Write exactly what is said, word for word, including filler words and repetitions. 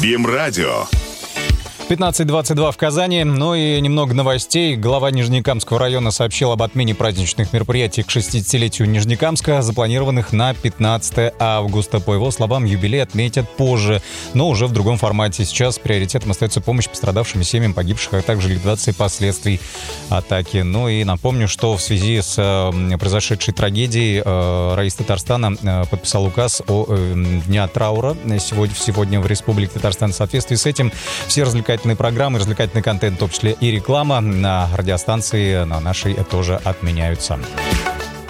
БИМ-радио. пятнадцать двадцать два в Казани. Ну и немного новостей. Глава Нижнекамского района сообщил об отмене праздничных мероприятий к шестидесятилетию Нижнекамска, запланированных на пятнадцатое августа. По его словам, юбилей отметят позже, но уже в другом формате. Сейчас приоритетом остается помощь пострадавшим семьям погибших, а также ликвидация последствий атаки. Ну и напомню, что в связи с э, произошедшей трагедией э, Раис Татарстана э, подписал указ о э, дня траура сегодня, сегодня в Республике Татарстан. В соответствии с этим все развлекательные программы, развлекательный контент, в том числе и реклама на радиостанции на нашей тоже отменяются.